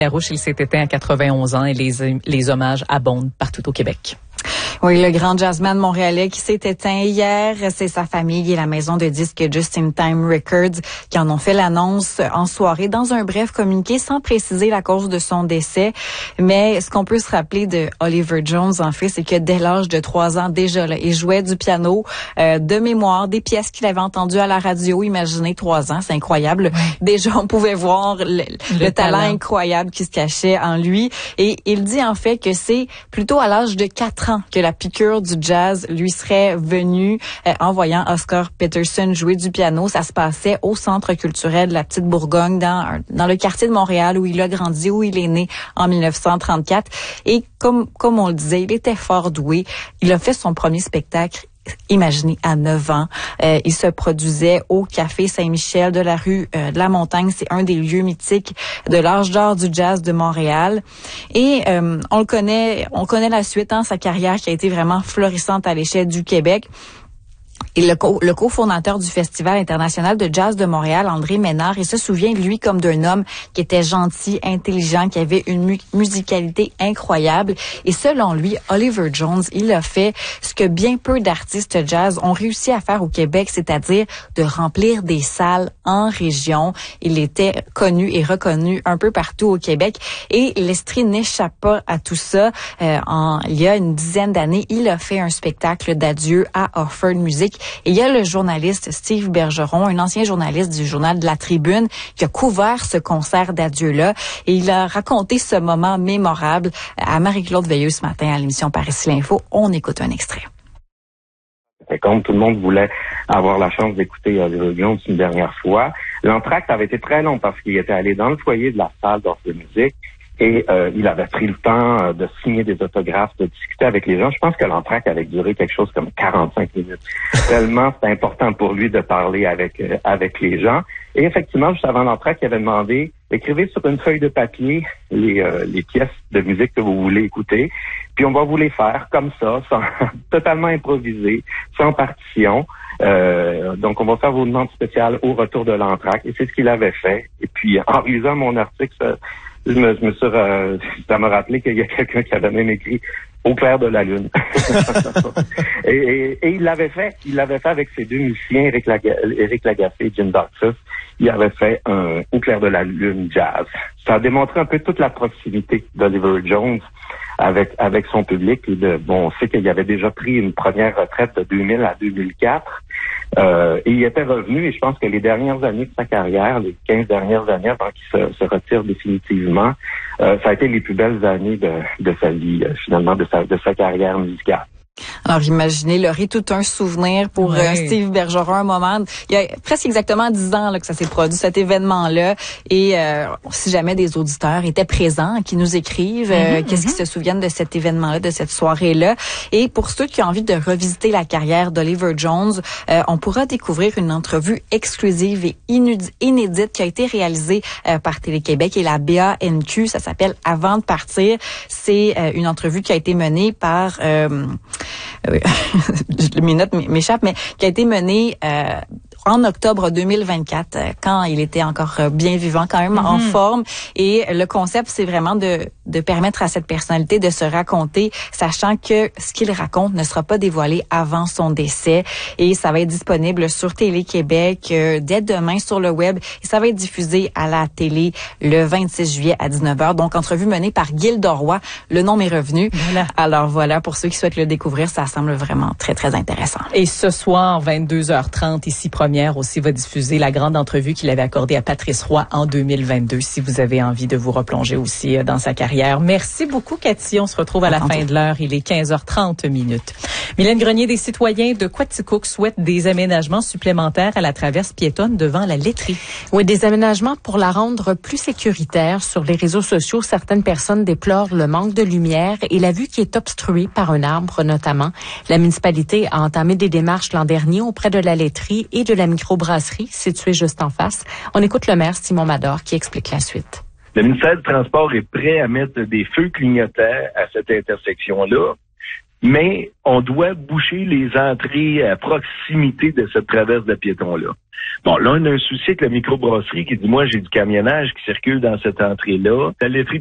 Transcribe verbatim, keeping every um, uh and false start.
Larouche, il s'est éteint à quatre-vingt-onze ans et les, les hommages abondent partout au Québec. Oui, le grand jazzman montréalais qui s'est éteint hier, c'est sa famille et la maison de disques Just in Time Records qui en ont fait l'annonce en soirée dans un bref communiqué sans préciser la cause de son décès. Mais ce qu'on peut se rappeler de Oliver Jones, en fait, c'est que dès l'âge de trois ans déjà, là, il jouait du piano euh, de mémoire, des pièces qu'il avait entendues à la radio. Imaginez, trois ans, c'est incroyable. Oui. Déjà, on pouvait voir le, le, le talent, talent incroyable qui se cachait en lui. Et il dit en fait que c'est plutôt à l'âge de quatre ans que la piqûre du jazz lui serait venue euh, en voyant Oscar Peterson jouer du piano. Ça se passait au Centre culturel de la Petite Bourgogne, dans, dans le quartier de Montréal où il a grandi, où il est né en dix-neuf cent trente-quatre. Et comme, comme on le disait, il était fort doué. Il a fait son premier spectacle, imaginez, à neuf ans. Euh, il se produisait au Café Saint-Michel de la rue euh, de la Montagne. C'est un des lieux mythiques de l'âge d'or du jazz de Montréal. Et euh, on le connaît, on connaît la suite, hein, sa carrière qui a été vraiment florissante à l'échelle du Québec. Et le, co- le cofondateur du Festival international de jazz de Montréal, André Ménard, il se souvient de lui comme d'un homme qui était gentil, intelligent, qui avait une mu- musicalité incroyable. Et selon lui, Oliver Jones, il a fait ce que bien peu d'artistes jazz ont réussi à faire au Québec, c'est-à-dire de remplir des salles en région. Il était connu et reconnu un peu partout au Québec. Et l'Estrie n'échappe pas à tout ça. Euh, en, il y a une dizaine d'années, il a fait un spectacle d'adieu à Orford Music. Et il y a le journaliste Steve Bergeron, un ancien journaliste du journal de La Tribune, qui a couvert ce concert d'adieu-là. Et il a raconté ce moment mémorable à Marie-Claude Veilleux ce matin à l'émission Paris L'Info. On écoute un extrait. Comme tout le monde voulait avoir la chance d'écouter Oliver Jones une dernière fois, l'entracte avait été très long parce qu'il était allé dans le foyer de la salle d'Orford Music. Et euh, il avait pris le temps euh, de signer des autographes, de discuter avec les gens. Je pense que l'entracte avait duré quelque chose comme quarante-cinq minutes. Tellement c'était important pour lui de parler avec euh, avec les gens. Et effectivement, juste avant l'entracte, il avait demandé, écrivez sur une feuille de papier les euh, les pièces de musique que vous voulez écouter. Puis on va vous les faire comme ça, sans, totalement improvisé, sans partition. Euh, donc on va faire vos demandes spéciales au retour de l'entracte. Et c'est ce qu'il avait fait. Et puis en lisant mon article, ça, Je me, je me suis, euh, ça m'a rappelé qu'il y a quelqu'un qui avait même écrit au clair de la lune. et, et, et il l'avait fait, il l'avait fait avec ses deux musiciens, Éric, Laga, Éric Lagacé et Jim Doxus. Il avait fait un au clair de la lune jazz. Ça a démontré un peu toute la proximité d'Oliver Jones avec avec son public. Et de, bon, on sait qu'il avait déjà pris une première retraite de deux mille à deux mille quatre. Euh, et il était revenu, et je pense que les dernières années de sa carrière, les quinze dernières années avant qu'il se, se retire définitivement, euh, ça a été les plus belles années de, de sa vie, euh, finalement, de sa, de sa carrière musicale. Alors, imaginez, Laurie, tout un souvenir pour oui. euh, Steve Bergeron, un moment. Il y a presque exactement dix ans là, que ça s'est produit, cet événement-là. Et euh, si jamais des auditeurs étaient présents, qui nous écrivent, euh, mm-hmm, qu'est-ce mm-hmm. qu'ils se souviennent de cet événement-là, de cette soirée-là. Et pour ceux qui ont envie de revisiter la carrière d'Oliver Jones, euh, on pourra découvrir une entrevue exclusive et inédite qui a été réalisée euh, par Télé-Québec et la B A N Q. Ça s'appelle Avant de partir. C'est euh, une entrevue qui a été menée par... Euh, mes notes m'échappent, mais qui a été menée euh, en octobre deux mille vingt-quatre, quand il était encore bien vivant, quand même mm-hmm. en forme. Et le concept, c'est vraiment de, de permettre à cette personnalité de se raconter, sachant que ce qu'il raconte ne sera pas dévoilé avant son décès. Et ça va être disponible sur Télé-Québec euh, dès demain sur le web. Et ça va être diffusé à la télé le vingt-six juillet à dix-neuf heures. Donc, entrevue menée par Gilles Roy. Le nom m'est revenu. Voilà. Alors voilà, pour ceux qui souhaitent le découvrir, ça semble vraiment très, très intéressant. Et ce soir, vingt-deux heures trente, ici Première aussi va diffuser la grande entrevue qu'il avait accordée à Patrice Roy en deux mille vingt-deux, si vous avez envie de vous replonger aussi dans sa carrière. Merci beaucoup, Cathy. On se retrouve à la fin de l'heure. Il est quinze heures trente minutes. Mylène Grenier, des citoyens de Quaticook souhaitent des aménagements supplémentaires à la traverse piétonne devant la laiterie. Oui, des aménagements pour la rendre plus sécuritaire. Sur les réseaux sociaux, certaines personnes déplorent le manque de lumière et la vue qui est obstruée par un arbre notamment. La municipalité a entamé des démarches l'an dernier auprès de la laiterie et de la microbrasserie située juste en face. On écoute le maire Simon Mador qui explique la suite. Le ministère du Transport est prêt à mettre des feux clignotants à cette intersection-là. mais on doit boucher les entrées à proximité de cette traverse de piétons-là. Bon, là, on a un souci avec la microbrasserie qui dit, moi, j'ai du camionnage qui circule dans cette entrée-là. La laiterie